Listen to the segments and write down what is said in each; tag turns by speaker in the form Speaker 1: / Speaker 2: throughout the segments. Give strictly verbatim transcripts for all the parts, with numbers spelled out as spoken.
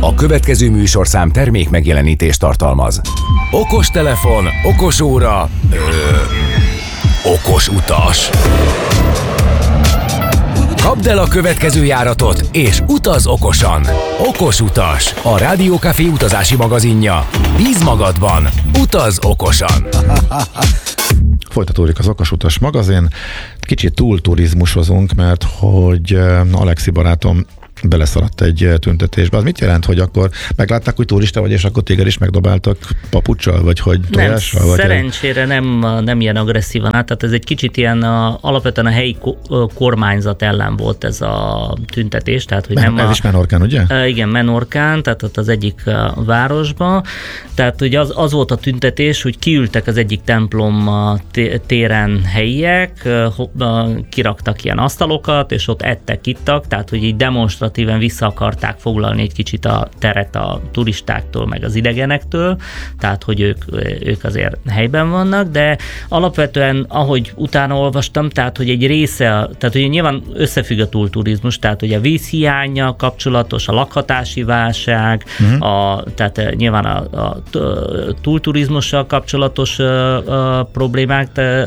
Speaker 1: A következő műsorszám termék megjelenítést tartalmaz. Okos telefon, okos óra, ö, okos utas. Kapd el a következő járatot, és utaz okosan. Okos utas, a Rádió Café utazási magazinja. Bíz magadban, utaz okosan.
Speaker 2: Folytatódik az Okos Utas magazin. Kicsit túl turizmusozunk, mert hogy Alexi barátom beleszaladt egy tüntetésbe. Az mit jelent, hogy akkor meglátták, hogy turista vagy, és akkor téged is megdobáltak papuccsal, vagy hogy tojással?
Speaker 3: Nem, szerencsére nem, nem ilyen agresszívan. Tehát ez egy kicsit ilyen a, alapvetően a helyi kormányzat ellen volt ez a tüntetés. Tehát, hogy
Speaker 2: Men,
Speaker 3: nem
Speaker 2: ez
Speaker 3: a,
Speaker 2: is Menorkán, ugye?
Speaker 3: Igen, Menorkán, tehát ott az egyik városban. Tehát hogy az, az volt a tüntetés, hogy kiültek az egyik templom téren helyiek, kiraktak ilyen asztalokat, és ott ettek, ittak, tehát hogy így demonstratív vissza akarták foglalni egy kicsit a teret a turistáktól, meg az idegenektől, tehát hogy ők, ők azért helyben vannak, de alapvetően, ahogy utána olvastam, tehát hogy egy része, tehát hogy nyilván összefügg a túlturizmus, tehát hogy a vízhiánnyal kapcsolatos, a lakhatási válság, uh-huh. a, tehát nyilván a, a túlturizmussal kapcsolatos a, a problémák, de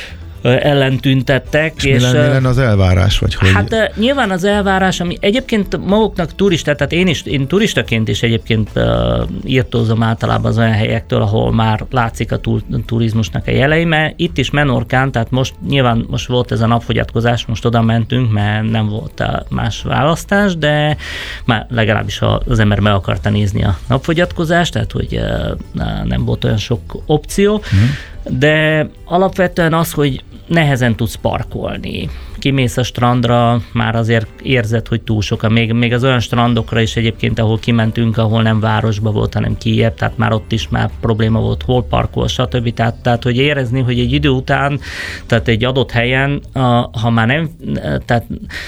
Speaker 3: ellen tüntettek.
Speaker 2: És, és mi lenne, mi lenne az elvárás? Vagy hogy...
Speaker 3: Hát nyilván az elvárás, ami egyébként maguknak turistát, tehát én is, én turistaként is egyébként uh, írtózom általában az olyan helyektől, ahol már látszik a tur, turizmusnak a jelei, mert itt is Menorkán, tehát most nyilván most volt ez a napfogyatkozás, most oda mentünk, mert nem volt más választás, de már legalábbis az ember meg akarta nézni a napfogyatkozást, tehát hogy uh, nem volt olyan sok opció, hmm. de alapvetően az, hogy nehezen tudsz parkolni. Kimész a strandra, már azért érzed, hogy túl sokan. Még, még az olyan strandokra is egyébként, ahol kimentünk, ahol nem városba volt, hanem kijebb, tehát már ott is már probléma volt, hol parkol, stb. Tehát, tehát hogy érezni, hogy egy idő után, tehát egy adott helyen, ha már nem, tehát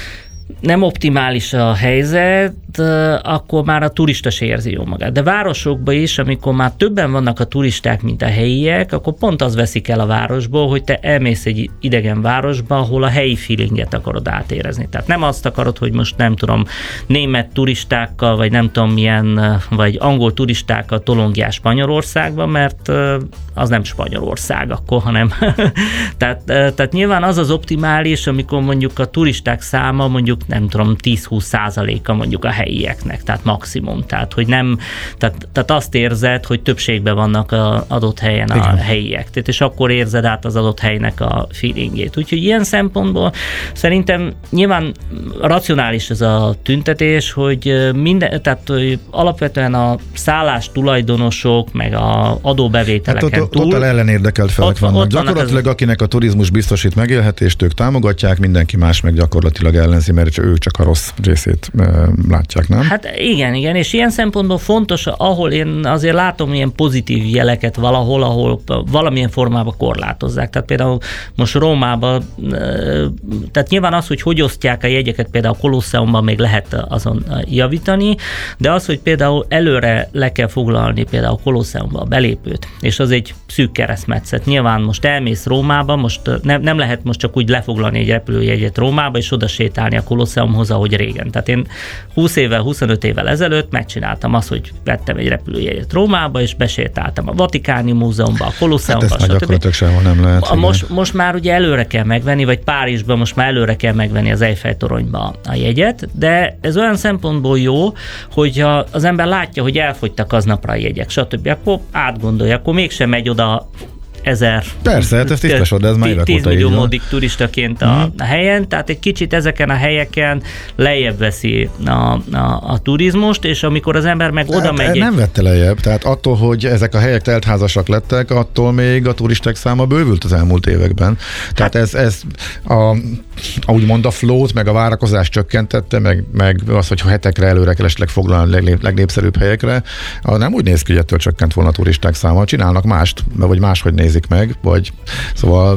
Speaker 3: nem optimális a helyzet, akkor már a turista se érzi jól magát. De városokban is, amikor már többen vannak a turisták, mint a helyiek, akkor pont az veszik el a városból, hogy te elmész egy idegen városba, ahol a helyi feelinget akarod átérezni. Tehát nem azt akarod, hogy most nem tudom, német turistákkal, vagy nem tudom milyen, vagy angol turistákkal tolongjál Spanyolországban, mert az nem Spanyolország akkor, hanem tehát, tehát nyilván az az optimális, amikor mondjuk a turisták száma mondjuk nem tudom, tíz-húsz százaléka mondjuk a helyieknek, tehát maximum. Tehát, hogy nem, tehát, tehát azt érzed, hogy többségben vannak az adott helyen a Igen. helyiek. Tehát, és akkor érzed át az adott helynek a feelingét. Úgyhogy ilyen szempontból szerintem nyilván racionális ez a tüntetés, hogy minden, tehát hogy alapvetően a szállás tulajdonosok, meg a adóbevételeken
Speaker 2: hát ott,
Speaker 3: túl.
Speaker 2: Ott ellenérdekelt felek vannak. Gyakorlatilag ez... akinek a turizmus biztosít megélhetést, ők támogatják, mindenki más meg gyakorlatilag ellenzi, mert ők csak a rossz részét e, látják, nem?
Speaker 3: Hát igen, igen, és ilyen szempontból fontos, ahol én azért látom ilyen pozitív jeleket valahol, ahol valamilyen formában korlátozzák. Tehát például most Rómában, e, tehát nyilván az, hogy hogy osztják a jegyeket, például a Kolosseumban még lehet azon javítani, de az, hogy például előre le kell foglalni például a Kolosseumban a belépőt, és az egy szűk keresztmetszet. Nyilván most elmész Rómába, most nem, nem lehet most csak úgy lefoglalni egy repülőjegyet Rómába, és oda sétálni a Kolosseumhoz, ahogy régen. Tehát én húsz évvel, huszonöt évvel ezelőtt megcsináltam azt, hogy vettem egy repülőjegyet Rómába, és besétáltam a Vatikáni Múzeumba, a Kolosseumba,
Speaker 2: hát ezt gyakorlatilag sehol nem lehet.
Speaker 3: Most, most már ugye előre kell megvenni, vagy Párizsban most már előre kell megvenni az Eiffel toronyba a jegyet, de ez olyan szempontból jó, hogyha az ember látja, hogy elfogytak aznapra a jegyek, stb. Akkor átgondolja, akkor mégsem megy oda ezer...
Speaker 2: Persze, hát ezt tisztesod, de ez már évek óta így van.
Speaker 3: tíz millió módik turistaként a, a helyen, tehát egy kicsit ezeken a helyeken lejjebb veszi a, a, a turizmust, és amikor az ember meg oda
Speaker 2: hát
Speaker 3: megy...
Speaker 2: Nem vette lejjebb, tehát attól, hogy ezek a helyek teltházasak lettek, attól még a turisták száma bővült az elmúlt években. Tehát hát, ez, ez a, úgymond a flót, meg a várakozást csökkentette, meg, meg az, hogy hetekre előre kell esetleg foglalni a legnép, legnépszerűbb helyekre, nem úgy néz ki, hogy ettől csökkent volna a turisták száma, csinálnak mást, vagy máshogy nézik meg, vagy szóval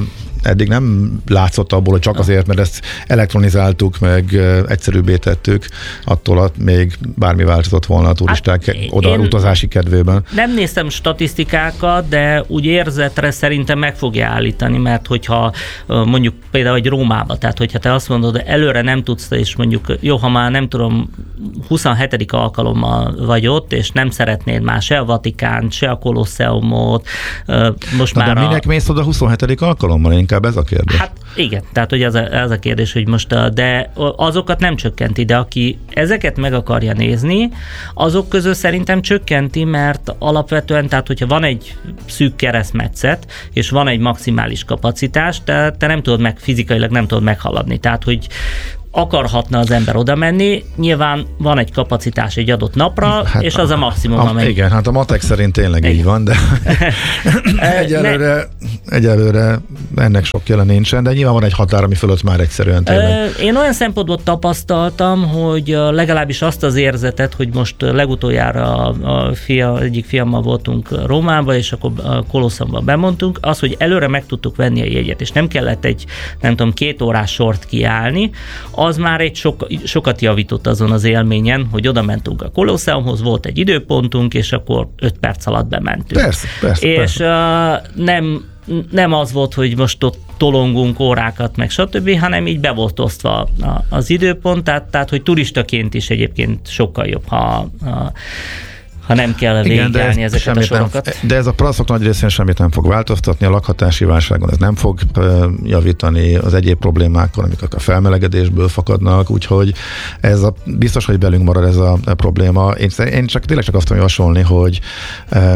Speaker 2: eddig nem látszott abból, hogy csak azért, mert ezt elektronizáltuk, meg egyszerűbbé tettük, attól még bármi változott volna a turisták hát oda utazási kedvében.
Speaker 3: Nem néztem statisztikákat, de úgy érzetre szerintem meg fogja állítani, mert hogyha mondjuk például egy Rómába, tehát hogyha te azt mondod, hogy előre nem tudsz, és mondjuk jó, ha már nem tudom, huszonhetedik alkalommal vagy ott, és nem szeretnéd már se a Vatikánt, se a Kolosseumot, most
Speaker 2: Na
Speaker 3: már
Speaker 2: de minek
Speaker 3: a...
Speaker 2: mész oda huszonhetedik alkalommal? Inkább ez a kérdés.
Speaker 3: Hát igen, tehát hogy az a, az a kérdés, hogy most, de azokat nem csökkenti, de aki ezeket meg akarja nézni, azok közül szerintem csökkenti, mert alapvetően, tehát hogyha van egy szűk keresztmetszet, és van egy maximális kapacitás, te, te nem tudod meg, fizikailag nem tudod meghaladni. Tehát, hogy akarhatna az ember oda menni, nyilván van egy kapacitás egy adott napra, hát és az a maximum,
Speaker 2: a,
Speaker 3: amely...
Speaker 2: Igen, hát a matek szerint tényleg így van, de egyelőre, egyelőre ennek sok jelen nincsen, de nyilván van egy határ, ami fölött már egyszerűen tényleg.
Speaker 3: Én olyan szempontból tapasztaltam, hogy legalábbis azt az érzetet, hogy most legutoljára a fia, egyik fiammal voltunk Rómába, és akkor a Kolosseumba bemondtunk, az, hogy előre meg tudtuk venni a jegyet, és nem kellett egy, nem tudom, két órás sort kiállni, az már egy sok, sokat javított azon az élményen, hogy oda mentünk a Kolosseumhoz, volt egy időpontunk, és akkor öt perc alatt bementünk.
Speaker 2: Persze, persze.
Speaker 3: És
Speaker 2: persze.
Speaker 3: Uh, nem, nem az volt, hogy most ott tolongunk órákat, meg stb., hanem így be volt osztva az időpont, tehát, tehát hogy turistaként is egyébként sokkal jobb, ha, ha ha nem kell végigjárni ezeket a sorokat.
Speaker 2: Nem, de ez a parasztok nagy részén semmit nem fog változtatni, a lakhatási válságon ez nem fog javítani, az egyéb problémákon, amik a felmelegedésből fakadnak, úgyhogy ez a, biztos, hogy belünk marad ez a, a probléma. Én, én csak tényleg csak azt tudom javasolni, hogy eh,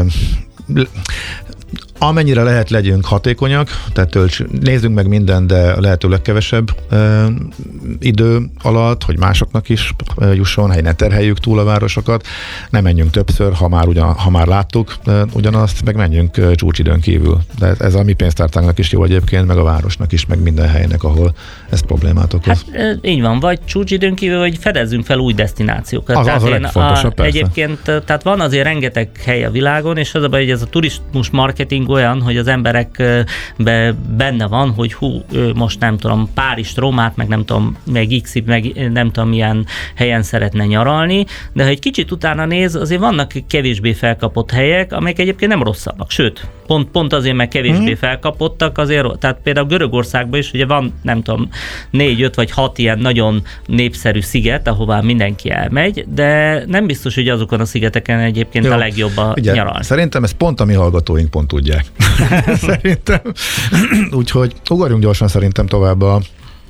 Speaker 2: amennyire lehet, legyünk hatékonyak, tehát tölts, nézzünk meg mindent, de lehetőleg kevesebb e, idő alatt, hogy másoknak is e, jusson, hogy ne terheljük túl a városokat, ne menjünk többször, ha már, ugyan, ha már láttuk e, ugyanazt, meg menjünk e, csúcsidőn kívül. De ez, ez a mi pénztárcánknak is jó egyébként, meg a városnak is, meg minden helynek, ahol ez problémát okoz.
Speaker 3: Hát e, így van, vagy csúcsidőn kívül, vagy fedezzünk fel új desztinációkat.
Speaker 2: Az,
Speaker 3: tehát
Speaker 2: az a legfontosabb, persze.
Speaker 3: Egyébként, tehát van azért rengeteg hely a világon, és az a baj, hogy ez a turizmus marketing olyan, hogy az emberekbe benne van, hogy hú, most nem tudom, Párizs, Rómát, meg nem tudom, meg X, meg nem tudom milyen helyen szeretne nyaralni, de ha egy kicsit utána néz, azért vannak kevésbé felkapott helyek, amelyek egyébként nem rosszabbak, sőt, pont, pont azért, mert kevésbé felkapottak, azért, tehát például Görögországban is ugye van, nem tudom, négy, öt vagy hat ilyen nagyon népszerű sziget, ahová mindenki elmegy, de nem biztos, hogy azokon a szigeteken egyébként Jó, a legjobb a
Speaker 2: ugye,
Speaker 3: nyaralni.
Speaker 2: Szerintem ezt pont a mi hallgatóink pont tudják. Szerintem. Úgyhogy ugorjunk gyorsan szerintem tovább a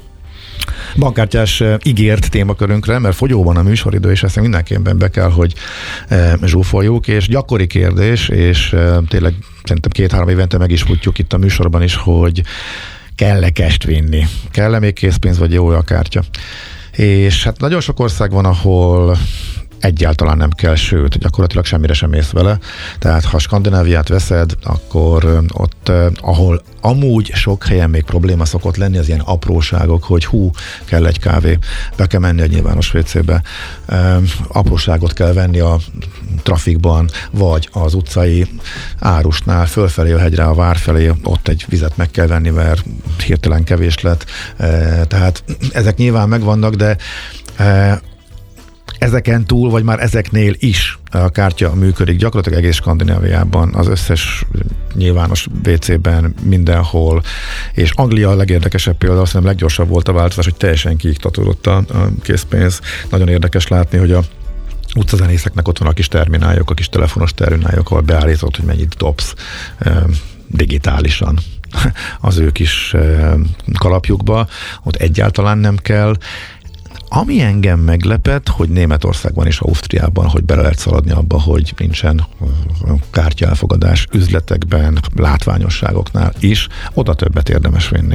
Speaker 2: bankkártyás ígért témakörünkre, mert fogyóban a műsoridő, és ezt mindenképpen be kell, hogy e, zsúfoljuk, és gyakori kérdés, és e, tényleg szerintem két-három évente meg is futjuk itt a műsorban is, hogy kell-e cash vinni? Kell-e még készpénz, vagy jó a kártya? És hát nagyon sok ország van, ahol egyáltalán nem kell, sőt, gyakorlatilag semmire sem mész vele. Tehát ha Skandináviát veszed, akkor ott, ahol amúgy sok helyen még probléma szokott lenni, az ilyen apróságok, hogy hú, kell egy kávé, be kell menni egy nyilvános vécébe, apróságot kell venni a trafikban, vagy az utcai árusnál, fölfelé a hegyre, a vár felé, ott egy vizet meg kell venni, mert hirtelen kevés lett. Tehát ezek nyilván megvannak, de ezeken túl, vagy már ezeknél is a kártya működik gyakorlatilag egész Skandináviában, az összes nyilvános vécében, mindenhol, és Anglia a legérdekesebb példa, azt hiszem leggyorsabb volt a változás, hogy teljesen kiiktatódott a, a készpénz. Nagyon érdekes látni, hogy a utcazenészeknek ott van a kis termináljuk, a kis telefonos termináljuk, ahol beállított, hogy mennyit dobsz e, digitálisan az ő kis e, kalapjukba, ott egyáltalán nem kell. Ami engem meglepett, hogy Németországban és Ausztriában, hogy bele lehet szaladni abba, hogy nincsen kártyaelfogadás üzletekben, látványosságoknál is, oda többet érdemes vinni.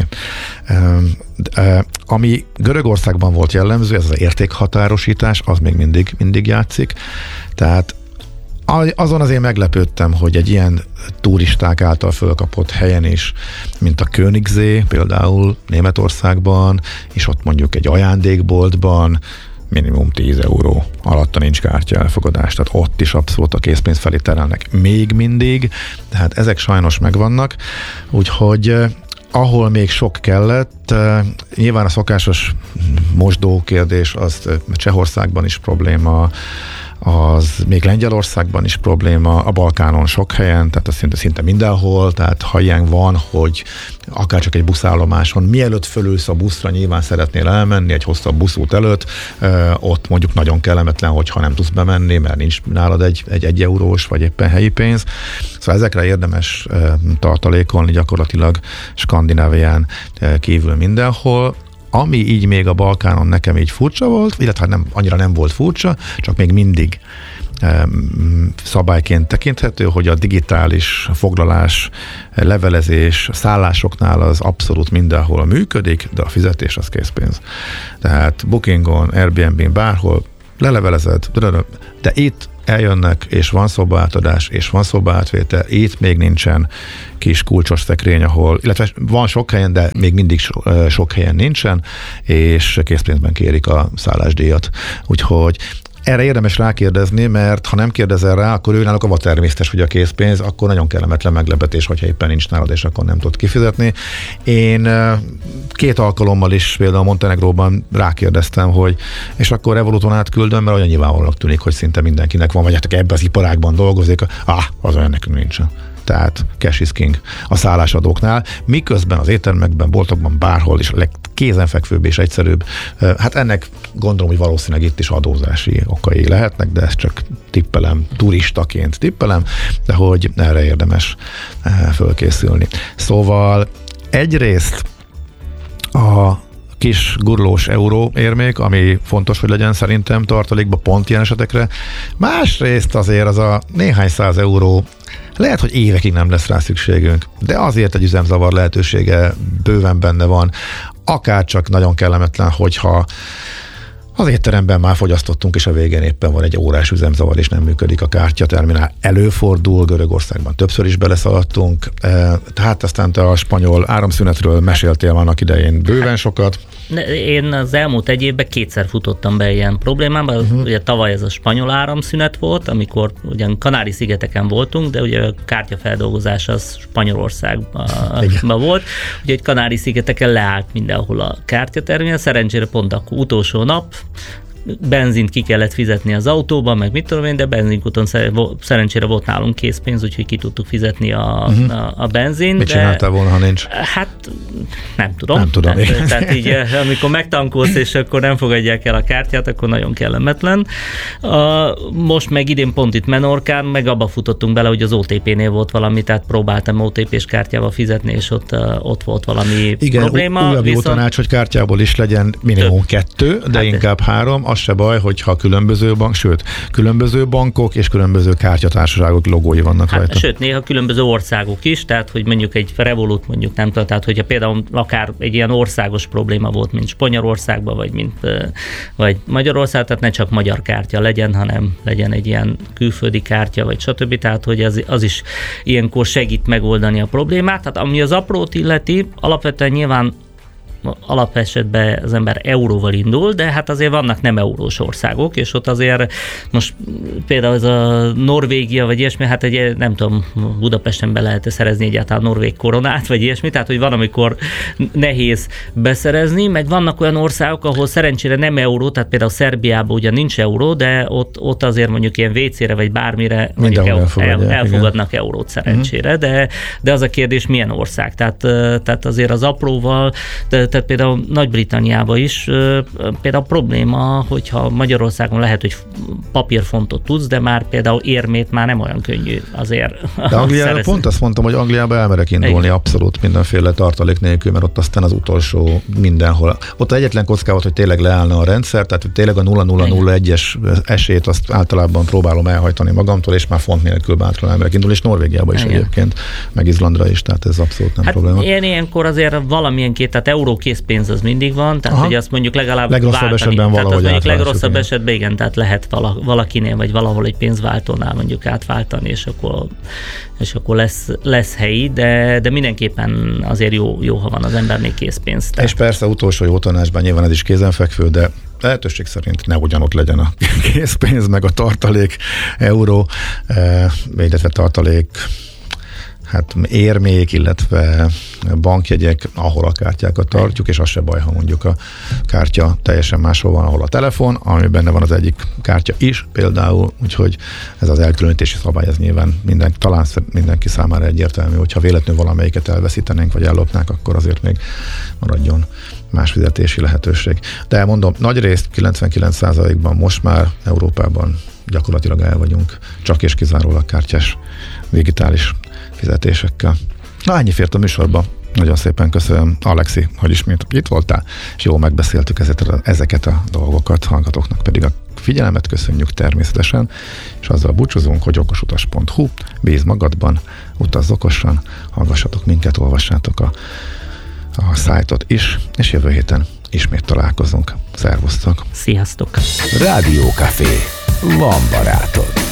Speaker 2: Ami Görögországban volt jellemző, ez az értékhatárosítás, az még mindig, mindig játszik. Tehát azon azért meglepődtem, hogy egy ilyen turisták által fölkapott helyen is, mint a Königssee, például Németországban, és ott mondjuk egy ajándékboltban minimum tíz euró alatta nincs kártya elfogadás, tehát ott is abszolút a készpénz felé terelnek még mindig, tehát ezek sajnos megvannak, úgyhogy ahol még sok kellett, nyilván a szokásos mosdó kérdés, az Csehországban is probléma, az még Lengyelországban is probléma, a Balkánon sok helyen, tehát az szinte, szinte mindenhol, tehát ha ilyen van, hogy akár csak egy buszállomáson, mielőtt fölülsz a buszra, nyilván szeretnél elmenni egy hosszabb buszút előtt, ott mondjuk nagyon kellemetlen, hogyha nem tudsz bemenni, mert nincs nálad egy, egy, egy eurós, vagy éppen helyi pénz. Szóval ezekre érdemes tartalékolni gyakorlatilag Skandinávián kívül mindenhol. Ami így még a Balkánon nekem így furcsa volt, illetve nem, annyira nem volt furcsa, csak még mindig um, szabályként tekinthető, hogy a digitális foglalás, levelezés, szállásoknál az abszolút mindenhol működik, de a fizetés az készpénz. Tehát Bookingon, Airbnb-n, bárhol lelevelezed, de itt eljönnek, és van szobaátadás, és van szobaátvétel, itt még nincsen kis kulcsos szekrény, ahol, illetve van sok helyen, de még mindig so, sok helyen nincsen, és készpénzben kérik a szállásdíjat. Úgyhogy erre érdemes rákérdezni, mert ha nem kérdezel rá, akkor ő náluk a természetes, hogy a készpénz, akkor nagyon kellemetlen meglepetés, hogyha éppen nincs nálad, és akkor nem tud kifizetni. Én két alkalommal is például Montenegróban rákérdeztem, hogy és akkor Revoluton átküldöm, mert olyan nyilvánvalóan tűnik, hogy szinte mindenkinek van, vagy hát ebben az iparágban dolgozik, ah, az olyan nekünk nincsen. Tehát cash is king a szállásadóknál, miközben az éttermekben, boltokban, bárhol is a legkézenfekvőbb és egyszerűbb. Hát ennek gondolom, hogy valószínűleg itt is adózási okai lehetnek, de ezt csak tippelem, turistaként tippelem, de hogy erre érdemes fölkészülni. Szóval egyrészt a kis gurlós euró érmék, ami fontos, hogy legyen szerintem tartalékba pont ilyen esetekre. Másrészt azért az a néhány száz euró, lehet, hogy évekig nem lesz rá szükségünk, de azért egy üzemzavar lehetősége bőven benne van. Akár csak nagyon kellemetlen, hogyha az étteremben már fogyasztottunk, és a végén éppen van egy órás üzemzavar, és nem működik a kártyaterminál. Előfordul, Görögországban többször is beleszaladtunk, tehát aztán te a spanyol áramszünetről meséltél annak idején bőven sokat.
Speaker 3: Én az elmúlt egy évben kétszer futottam be ilyen problémába, uh-huh. Ugye tavaly ez a spanyol áramszünet volt, amikor ugyan Kanári-szigeteken voltunk, de ugye a kártyafeldolgozás az Spanyolországban volt, úgyhogy Kanári-szigeteken leállt mindenhol a kártyaterminál, szerencsére pont akkor utolsó nap, benzint ki kellett fizetni az autóban, meg mit tudom én, de benzinkúton szerencsére volt nálunk készpénz, úgyhogy ki tudtuk fizetni a, uh-huh. a, a benzin.
Speaker 2: Mit csináltál volna, ha nincs?
Speaker 3: Hát nem tudom.
Speaker 2: Nem tudom.
Speaker 3: Tehát, tehát így, amikor megtankolsz, és akkor nem fogadják el a kártyát, akkor nagyon kellemetlen. Most meg idén pont itt Menorkán, meg abba futottunk bele, hogy az o té pé-nél volt valami, tehát próbáltam o té pés kártyával fizetni, és ott, ott volt valami
Speaker 2: igen,
Speaker 3: probléma.
Speaker 2: Igen, újabb jó tanács, hogy kártyából is legyen minimum több. kettő, de hát inkább három. Az se baj, hogyha különböző bank, sőt, különböző bankok és különböző kártyatársaságok logói vannak
Speaker 3: hát,
Speaker 2: rajta.
Speaker 3: Sőt, néha különböző országok is, tehát hogy mondjuk egy Revolut, mondjuk nem tudom, tehát hogyha például akár egy ilyen országos probléma volt, mint Spanyolországban, vagy mint vagy Magyarország, tehát ne csak magyar kártya legyen, hanem legyen egy ilyen külföldi kártya, vagy stb. Tehát, hogy az, az is ilyenkor segít megoldani a problémát. Tehát ami az aprót illeti, alapvetően nyilván alapesetben az ember euróval indul, de hát azért vannak nem eurós országok, és ott azért most például ez a Norvégia, vagy ilyesmi, hát egy, nem tudom, Budapesten be lehet szerezni egyáltalán norvég koronát, vagy ilyesmi, tehát hogy van, amikor nehéz beszerezni, meg vannak olyan országok, ahol szerencsére nem euró, tehát például Szerbiában ugyan nincs euró, de ott, ott azért mondjuk ilyen vécére, vagy bármire mondjuk el, el, elfogadnak igen. eurót szerencsére, uh-huh. de, de az a kérdés, milyen ország. Tehát, tehát azért az apróval, de, tehát például Nagy-Britanniában is például probléma, hogyha Magyarországon lehet, hogy papírfontot tudsz, de már például érmét már nem olyan könnyű azért.
Speaker 2: De Angliára pont azt mondtam, hogy Angliába elmerek indulni igen. abszolút mindenféle tartalék nélkül, mert ott aztán az utolsó mindenhol. Ott egyetlen kocká volt, hogy tényleg leállna a rendszer, tehát tényleg a nulla nulla nulla egyes esélyt azt általában próbálom elhajtani magamtól, és már font nélkül bátran elmerek indulni, és Norvégiába is igen. egyébként, meg Izlandra is, tehát ez abszolút nem
Speaker 3: hát
Speaker 2: probléma.
Speaker 3: Én ilyenkor azért valamilyen két, tehát euró készpénz az mindig van, tehát aha. hogy azt mondjuk legalább
Speaker 2: legrosszabb
Speaker 3: váltani.
Speaker 2: Esetben
Speaker 3: tehát az mondjuk legrosszabb
Speaker 2: igen.
Speaker 3: esetben igen, tehát lehet valakinél, vagy valahol egy pénzváltónál mondjuk átváltani, és akkor, és akkor lesz, lesz helyi, de, de mindenképpen azért jó, jó, ha van az embernél készpénz. Tehát.
Speaker 2: És persze utolsó jó tanácsban nyilván ez is kézenfekvő, de lehetőség szerint ne ugyanott legyen a készpénz, meg a tartalék euró, illetve tartalék hát érmék, illetve bankjegyek, ahol a kártyákat tartjuk, és az se baj, ha mondjuk a kártya teljesen máshol van, ahol a telefon, ami benne van az egyik kártya is például, úgyhogy ez az elkülönítési szabály, ez nyilván minden, talán mindenki számára egyértelmű, hogyha véletlenül valamelyiket elveszítenénk, vagy ellopnánk, akkor azért még maradjon más fizetési lehetőség. De mondom, nagy részt kilencvenkilenc százalékban most már Európában gyakorlatilag el vagyunk, csak és kizárólag kártyás digitális fizetésekkel. Na, ennyi fért a műsorba. Nagyon szépen köszönöm, Alexi, hogy ismét itt voltál, és jól megbeszéltük ezeket a dolgokat, hallgatóknak pedig a figyelmet köszönjük természetesen, és azzal búcsúzunk, hogy okosutas pont hu, bíz magadban, utazz okosan, hallgassatok minket, olvassátok a, a szájtot is, és jövő héten ismét találkozunk. Szervusztok!
Speaker 3: Sziasztok!
Speaker 1: Rádiókafé. Van barátod.